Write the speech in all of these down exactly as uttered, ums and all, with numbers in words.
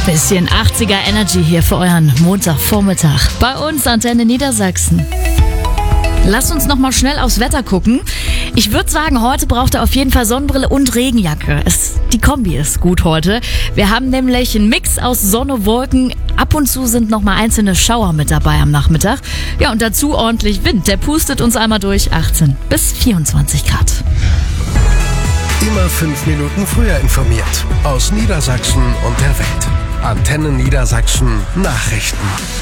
Bisschen achtziger Energy hier für euren Montagvormittag. Bei uns Antenne Niedersachsen. Lasst uns noch mal schnell aufs Wetter gucken. Ich würde sagen, heute braucht ihr auf jeden Fall Sonnenbrille und Regenjacke. Es, die Kombi ist gut heute. Wir haben nämlich einen Mix aus Sonne, Wolken. Ab und zu sind noch mal einzelne Schauer mit dabei am Nachmittag. Ja, und dazu ordentlich Wind. Der pustet uns einmal durch achtzehn bis vierundzwanzig Grad. Immer fünf Minuten früher informiert. Aus Niedersachsen und der Welt. Antenne Niedersachsen Nachrichten.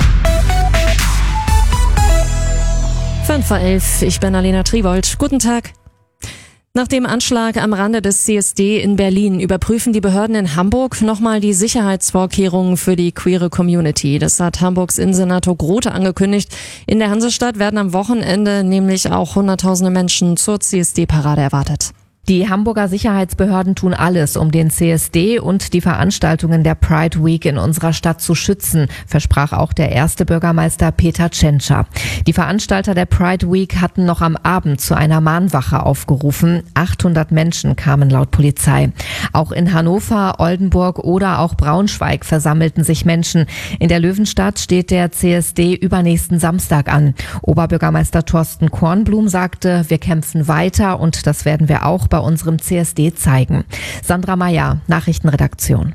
fünf vor elf, ich bin Alena Triwold. Guten Tag. Nach dem Anschlag am Rande des C S D in Berlin überprüfen die Behörden in Hamburg nochmal die Sicherheitsvorkehrungen für die queere Community. Das hat Hamburgs Innensenator Grote angekündigt. In der Hansestadt werden am Wochenende nämlich auch hunderttausende Menschen zur C S D-Parade erwartet. Die Hamburger Sicherheitsbehörden tun alles, um den C S D und die Veranstaltungen der Pride Week in unserer Stadt zu schützen, versprach auch der erste Bürgermeister Peter Tschentscher. Die Veranstalter der Pride Week hatten noch am Abend zu einer Mahnwache aufgerufen. achthundert Menschen kamen laut Polizei. Auch in Hannover, Oldenburg oder auch Braunschweig versammelten sich Menschen. In der Löwenstadt steht der C S D übernächsten Samstag an. Oberbürgermeister Thorsten Kornblum sagte, wir kämpfen weiter und das werden wir auch bei unserem C S D zeigen. Sandra Meyer, Nachrichtenredaktion.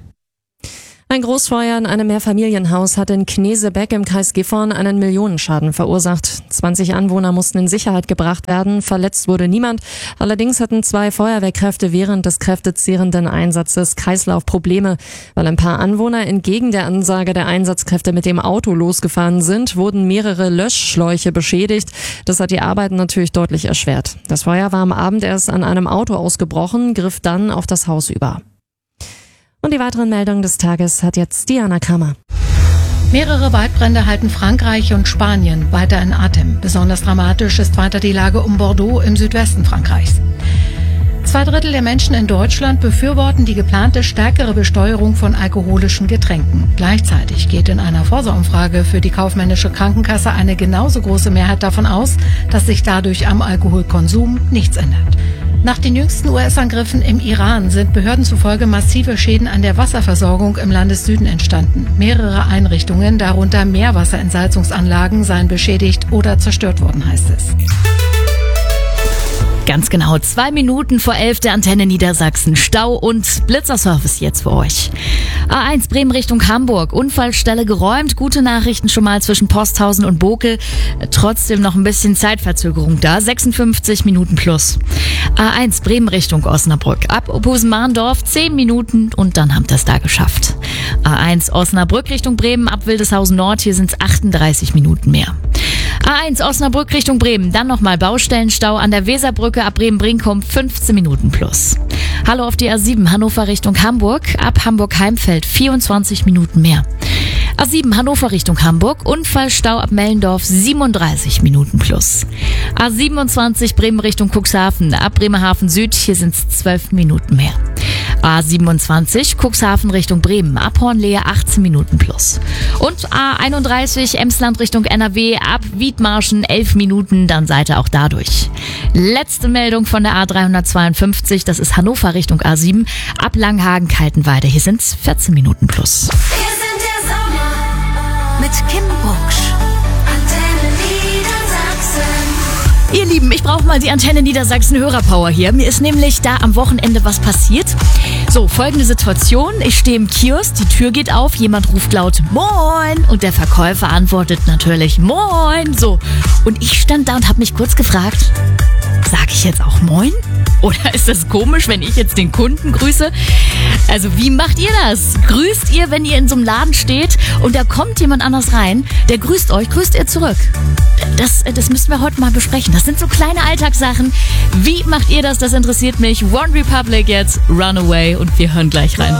Ein Großfeuer in einem Mehrfamilienhaus hat in Knesebeck im Kreis Gifhorn einen Millionenschaden verursacht. zwanzig Anwohner mussten in Sicherheit gebracht werden. Verletzt wurde niemand. Allerdings hatten zwei Feuerwehrkräfte während des kräftezehrenden Einsatzes Kreislaufprobleme. Weil ein paar Anwohner entgegen der Ansage der Einsatzkräfte mit dem Auto losgefahren sind, wurden mehrere Löschschläuche beschädigt. Das hat die Arbeiten natürlich deutlich erschwert. Das Feuer war am Abend erst an einem Auto ausgebrochen, griff dann auf das Haus über. Und die weiteren Meldungen des Tages hat jetzt Diana Kramer. Mehrere Waldbrände halten Frankreich und Spanien weiter in Atem. Besonders dramatisch ist weiter die Lage um Bordeaux im Südwesten Frankreichs. Zwei Drittel der Menschen in Deutschland befürworten die geplante stärkere Besteuerung von alkoholischen Getränken. Gleichzeitig geht in einer Forsa-Umfrage für die kaufmännische Krankenkasse eine genauso große Mehrheit davon aus, dass sich dadurch am Alkoholkonsum nichts ändert. Nach den jüngsten U S-Angriffen im Iran sind Behörden zufolge massive Schäden an der Wasserversorgung im Landessüden entstanden. Mehrere Einrichtungen, darunter Meerwasserentsalzungsanlagen, seien beschädigt oder zerstört worden, heißt es. Ganz genau, zwei Minuten vor elf der Antenne Niedersachsen. Stau und Blitzerservice jetzt für euch. A eins Bremen Richtung Hamburg. Unfallstelle geräumt. Gute Nachrichten schon mal zwischen Posthausen und Bokel. Trotzdem noch ein bisschen Zeitverzögerung da. sechsundfünfzig Minuten plus. A eins Bremen Richtung Osnabrück. Ab Opusen-Mahndorf zehn Minuten und dann habt ihr es da geschafft. A eins Osnabrück Richtung Bremen. Ab Wildeshausen Nord. Hier sind es achtunddreißig Minuten mehr. A eins Osnabrück Richtung Bremen, dann nochmal Baustellenstau an der Weserbrücke ab Bremen-Brinkum, fünfzehn Minuten plus. Hallo auf die A sieben Hannover Richtung Hamburg, ab Hamburg-Heimfeld, vierundzwanzig Minuten mehr. A sieben Hannover Richtung Hamburg, Unfallstau ab Mellendorf, siebenunddreißig Minuten plus. A siebenundzwanzig Bremen Richtung Cuxhaven, ab Bremerhaven Süd, hier sind es zwölf Minuten mehr. A siebenundzwanzig Cuxhaven Richtung Bremen, ab Hornlehe achtzehn Minuten plus. Und A einunddreißig Emsland Richtung N R W, ab Wiedmarschen elf Minuten, dann seid ihr auch dadurch. Letzte Meldung von der A dreihundertzweiundfünfzig, das ist Hannover Richtung A sieben, ab Langhagen-Kaltenweide, hier sind es vierzehn Minuten plus. Wir sind der Sommer mit Kim Bucksch. Antenne Niedersachsen. Ihr Lieben, ich brauche mal die Antenne Niedersachsen Hörerpower hier. Mir ist nämlich da am Wochenende was passiert. So, folgende Situation. Ich stehe im Kiosk, die Tür geht auf, jemand ruft laut Moin und der Verkäufer antwortet natürlich Moin. So, und ich stand da und habe mich kurz gefragt, sage ich jetzt auch Moin? Oder ist das komisch, wenn ich jetzt den Kunden grüße? Also wie macht ihr das? Grüßt ihr, wenn ihr in so einem Laden steht und da kommt jemand anders rein, der grüßt euch, grüßt ihr zurück? Das, das müssen wir heute mal besprechen. Das sind so kleine Alltagssachen. Wie macht ihr das? Das interessiert mich. One Republic jetzt, Runaway und wir hören gleich rein.